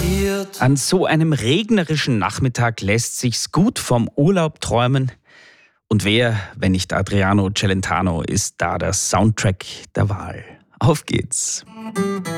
passiert. An so einem regnerischen Nachmittag lässt sich's gut vom Urlaub träumen. Und wer, wenn nicht Adriano Celentano, ist da der Soundtrack der Wahl. Auf geht's!